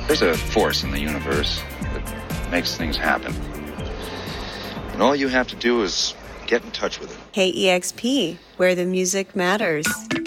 There's a force in the universe that makes things happen. And all you have to do is get in touch with it. KEXP, where the music matters.